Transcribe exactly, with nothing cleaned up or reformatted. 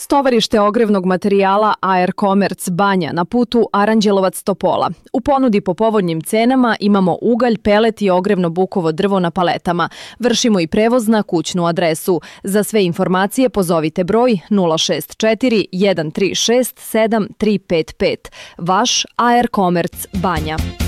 Tovarište ogrevnog materijala A R Commerce Banja na putu Aranđelovac-Topola. U ponudi po povoljnim cenama imamo ugalj, pelet i ogrevno bukovo drvo na paletama. Vršimo i prevoz na kućnu adresu. Za sve informacije pozovite broj nula šest četiri jedan tri šest sedam tri pet pet. Vaš A R Commerce Banja.